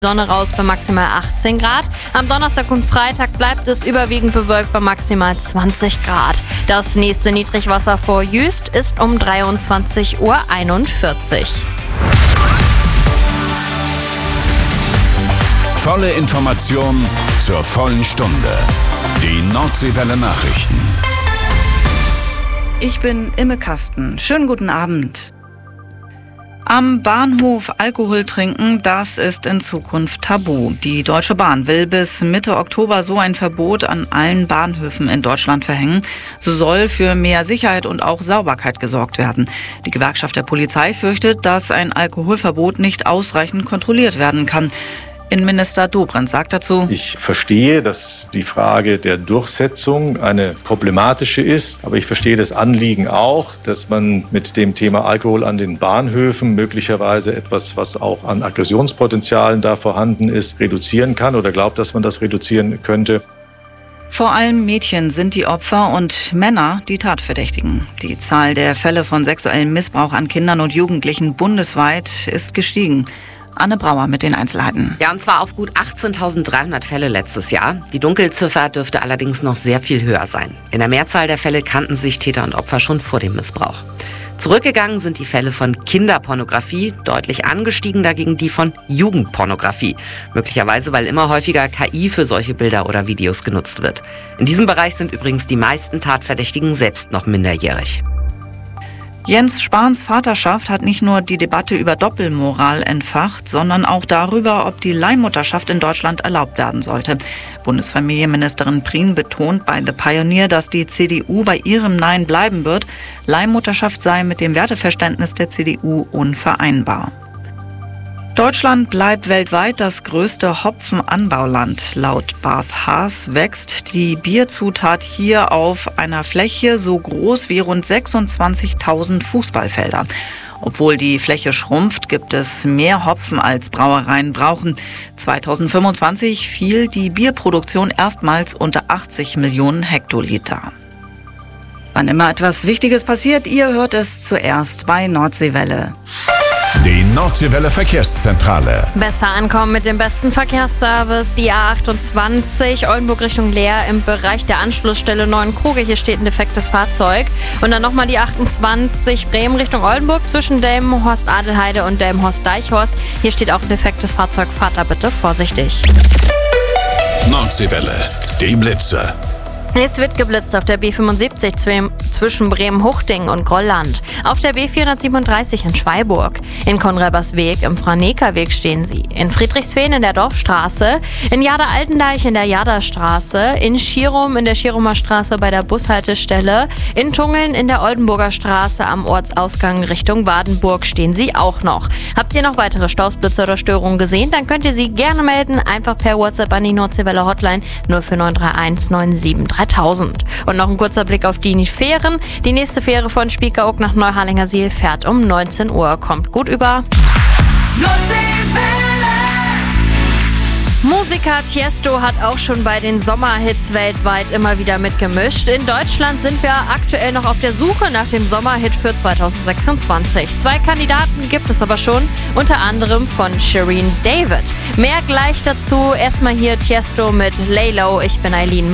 Sonne raus bei maximal 18 Grad. Am Donnerstag und Freitag bleibt es überwiegend bewölkt bei maximal 20 Grad. Das nächste Niedrigwasser vor Jüst ist um 23:41 Uhr. Volle Information zur vollen Stunde. Die Nordseewelle Nachrichten. Ich bin Imme Kasten. Schönen guten Abend. Am Bahnhof Alkohol trinken, das ist in Zukunft tabu. Die Deutsche Bahn will bis Mitte Oktober so ein Verbot an allen Bahnhöfen in Deutschland verhängen. So soll für mehr Sicherheit und auch Sauberkeit gesorgt werden. Die Gewerkschaft der Polizei fürchtet, dass ein Alkoholverbot nicht ausreichend kontrolliert werden kann. Innenminister Dobrindt sagt dazu: Ich verstehe, dass die Frage der Durchsetzung eine problematische ist. Aber ich verstehe das Anliegen auch, dass man mit dem Thema Alkohol an den Bahnhöfen möglicherweise etwas, was auch an Aggressionspotenzialen da vorhanden ist, reduzieren kann oder glaubt, dass man das reduzieren könnte. Vor allem Mädchen sind die Opfer und Männer die Tatverdächtigen. Die Zahl der Fälle von sexuellem Missbrauch an Kindern und Jugendlichen bundesweit ist gestiegen. Anne Brauer mit den Einzelheiten. Ja, und zwar auf gut 18.300 Fälle letztes Jahr. Die Dunkelziffer dürfte allerdings noch sehr viel höher sein. In der Mehrzahl der Fälle kannten sich Täter und Opfer schon vor dem Missbrauch. Zurückgegangen sind die Fälle von Kinderpornografie, deutlich angestiegen dagegen die von Jugendpornografie. Möglicherweise, weil immer häufiger KI für solche Bilder oder Videos genutzt wird. In diesem Bereich sind übrigens die meisten Tatverdächtigen selbst noch minderjährig. Jens Spahns Vaterschaft hat nicht nur die Debatte über Doppelmoral entfacht, sondern auch darüber, ob die Leihmutterschaft in Deutschland erlaubt werden sollte. Bundesfamilienministerin Prien betont bei The Pioneer, dass die CDU bei ihrem Nein bleiben wird. Leihmutterschaft sei mit dem Werteverständnis der CDU unvereinbar. Deutschland bleibt weltweit das größte Hopfenanbauland. Laut Bath Haas wächst die Bierzutat hier auf einer Fläche so groß wie rund 26.000 Fußballfelder. Obwohl die Fläche schrumpft, gibt es mehr Hopfen als Brauereien brauchen. 2025 fiel die Bierproduktion erstmals unter 80 Millionen Hektoliter. Wann immer etwas Wichtiges passiert, ihr hört es zuerst bei Nordseewelle. Die Nordseewelle Verkehrszentrale. Besser ankommen mit dem besten Verkehrsservice. Die A28 Oldenburg Richtung Leer im Bereich der Anschlussstelle Neuenkruge. Hier steht ein defektes Fahrzeug. Und dann nochmal die 28 Bremen Richtung Oldenburg zwischen Delmenhorst-Adelheide und Delmenhorst-Deichhorst. Hier steht auch ein defektes Fahrzeug. Fahrt da bitte vorsichtig. Nordseewelle, die Blitze. Es wird geblitzt auf der B75 zwischen Bremen-Huchting und Grolland. Auf der B437 in Schweiburg. In Konrabersweg im Franekerweg stehen sie. In Friedrichsfehn in der Dorfstraße. In Jada-Altendeich in der Jadastraße. In Schirum in der Schirumer Straße bei der Bushaltestelle. In Tungeln in der Oldenburger Straße am Ortsausgang Richtung Wadenburg stehen sie auch noch. Habt ihr noch weitere Staus, Blitze oder Störungen gesehen? Dann könnt ihr sie gerne melden. Einfach per WhatsApp an die Nordseewelle Hotline 04931 97 3000. Und noch ein kurzer Blick auf die Fähren. Die nächste Fähre von Spiekeroog nach Neuharlingersiel fährt um 19 Uhr. Kommt gut über. Musiker Tiesto hat auch schon bei den Sommerhits weltweit immer wieder mitgemischt. In Deutschland sind wir aktuell noch auf der Suche nach dem Sommerhit für 2026. 2 Kandidaten gibt es aber schon, unter anderem von Shirin David. Mehr gleich dazu. Erstmal hier Tiesto mit Lay Low. Ich bin Eileen.